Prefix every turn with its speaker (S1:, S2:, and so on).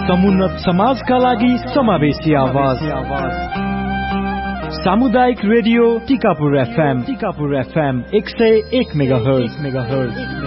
S1: समुन्नत समाजका लागि समावेशी आवाज सामुदायिक रेडियो टिकापुर FM 101 मेगाहर्ज